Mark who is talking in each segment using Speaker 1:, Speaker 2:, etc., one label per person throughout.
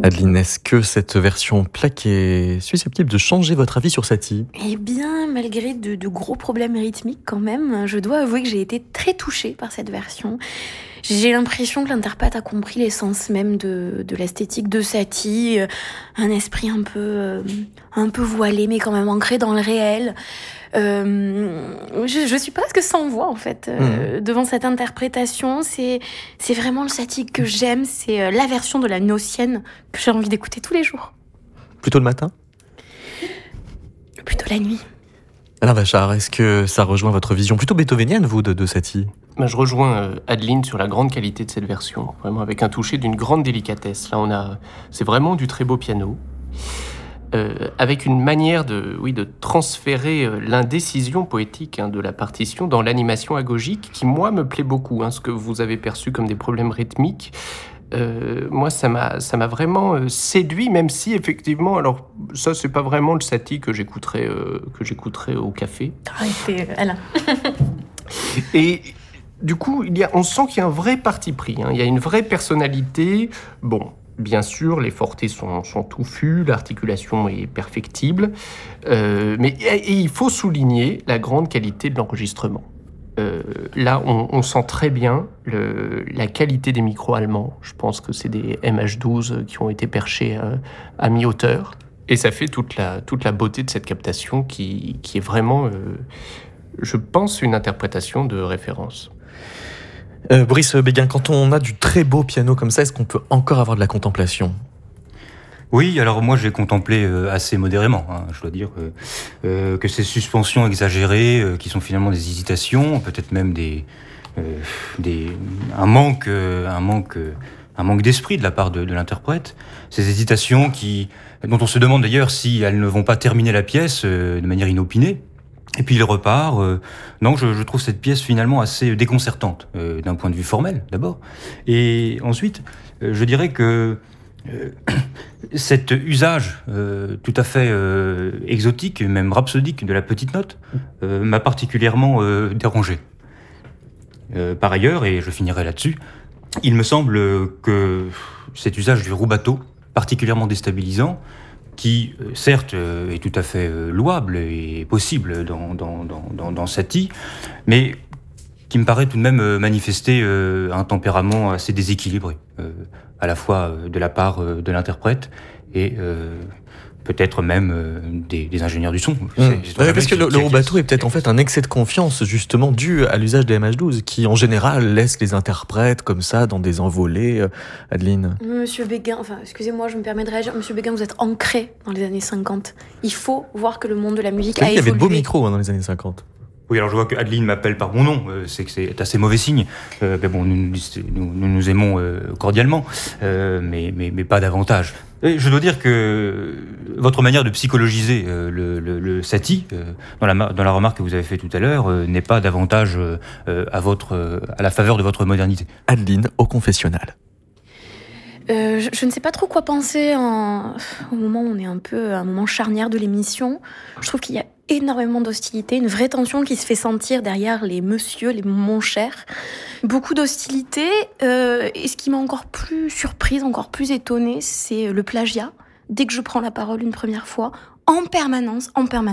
Speaker 1: Adeline, est-ce que cette version plaquée est susceptible de changer votre avis sur Satie?
Speaker 2: Eh bien, malgré de gros problèmes rythmiques quand même, je dois avouer que j'ai été très touchée par cette version. J'ai l'impression que l'interprète a compris l'essence même de l'esthétique de Satie, un esprit un peu voilé, mais quand même ancré dans le réel. Je suis presque sans voix en fait devant cette interprétation. C'est vraiment le Satie que j'aime, c'est la version de la Notienne que j'ai envie d'écouter tous les jours.
Speaker 1: Plutôt le matin?
Speaker 2: Plutôt la nuit.
Speaker 1: Alain Vachard, est-ce que ça rejoint votre vision plutôt beethovenienne, vous, de Satie?
Speaker 3: Je rejoins Adeline sur la grande qualité de cette version, vraiment avec un toucher d'une grande délicatesse. Là, c'est vraiment du très beau piano, avec une manière de transférer l'indécision poétique de la partition dans l'animation agogique, qui moi me plaît beaucoup. Ce que vous avez perçu comme des problèmes rythmiques, moi ça m'a vraiment séduit, même si effectivement, alors ça c'est pas vraiment le Satie que j'écouterais au café.
Speaker 2: Arrêtez, Alain.
Speaker 3: Et du coup, on sent qu'il y a un vrai parti pris, il y a une vraie personnalité. Bon, bien sûr, les fortés sont touffus, l'articulation est perfectible, mais il faut souligner la grande qualité de l'enregistrement. Là, on sent très bien la qualité des micros allemands. Je pense que c'est des MH12 qui ont été perchés à mi-hauteur. Et ça fait toute la beauté de cette captation qui est vraiment, je pense, une interprétation de référence.
Speaker 1: Brice Béguin, quand on a du très beau piano comme ça, est-ce qu'on peut encore avoir de la contemplation?
Speaker 4: Oui, alors moi j'ai contemplé assez modérément, je dois dire que ces suspensions exagérées, qui sont finalement des hésitations, peut-être même un manque d'esprit de la part de l'interprète, ces hésitations dont on se demande d'ailleurs si elles ne vont pas terminer la pièce de manière inopinée. Et puis il repart. Non, je trouve cette pièce finalement assez déconcertante, d'un point de vue formel d'abord. Et ensuite, je dirais que cet usage tout à fait exotique, même rhapsodique de la petite note, m'a particulièrement dérangé. Par ailleurs, et je finirai là-dessus, il me semble que cet usage du rubato, particulièrement déstabilisant, qui certes est tout à fait louable et possible dans Satie, mais qui me paraît tout de même manifester un tempérament assez déséquilibré, à la fois de la part de l'interprète et peut-être même des ingénieurs du son.
Speaker 1: Parce que le rubato est peut-être en fait un excès de confiance, justement dû à l'usage des MH12, qui en général laisse les interprètes comme ça dans des envolées. Adeline?
Speaker 2: Monsieur Béguin, excusez-moi, je me permets de réagir. Monsieur Béguin, vous êtes ancré dans les années 50. Il faut voir que le monde de la musique a évolué.
Speaker 1: Il y avait de beaux micros dans les années 50.
Speaker 4: Oui, alors je vois que Adeline m'appelle par mon nom, c'est que c'est assez mauvais signe. Mais bon, nous aimons cordialement, mais pas davantage. Et je dois dire que votre manière de psychologiser le Satie, dans la remarque que vous avez faite tout à l'heure, n'est pas davantage à la faveur de votre modernité.
Speaker 1: Adeline, au confessionnal.
Speaker 2: Je ne sais pas trop quoi penser au moment où on est un peu à un moment charnière de l'émission. Je trouve qu'il y a énormément d'hostilité, une vraie tension qui se fait sentir derrière les messieurs, les mon cher. Beaucoup d'hostilité. Et ce qui m'a encore plus surprise, encore plus étonnée, c'est le plagiat. Dès que je prends la parole une première fois, en permanence,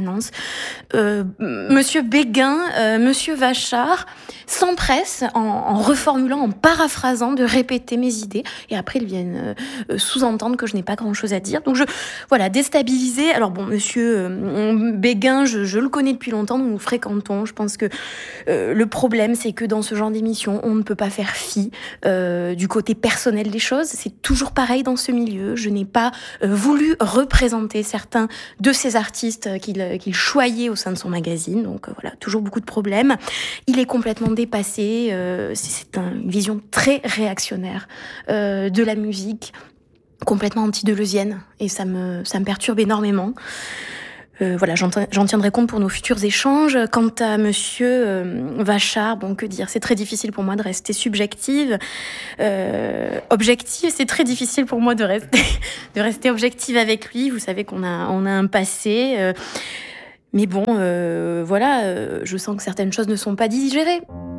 Speaker 2: Monsieur Béguin, Monsieur Vachard s'empressent, en reformulant, en paraphrasant, de répéter mes idées. Et après, ils viennent sous-entendre que je n'ai pas grand-chose à dire. Donc, déstabilisée. Alors bon, Monsieur Béguin, je le connais depuis longtemps, nous fréquentons. Je pense que le problème, c'est que dans ce genre d'émission, on ne peut pas faire fi du côté personnel des choses. C'est toujours pareil dans ce milieu. Je n'ai pas voulu représenter certains de ces artistes qu'il choyait au sein de son magazine. Donc voilà, toujours beaucoup de problèmes. Il est complètement dépassé. C'est une vision très réactionnaire de la musique, complètement anti-deleuzienne. Et ça me perturbe énormément. J'en tiendrai compte pour nos futurs échanges. Quant à Monsieur Vachard, que dire, c'est très difficile pour moi de rester subjective. Objective, c'est très difficile pour moi de rester objective avec lui. Vous savez qu'on a un passé. Mais bon, je sens que certaines choses ne sont pas digérées.